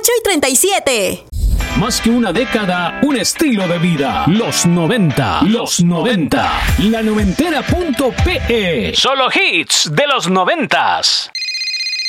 8:37. Más que una década, un estilo de vida. Los 90. Los 90. La noventera.pe. Solo hits de los 90s.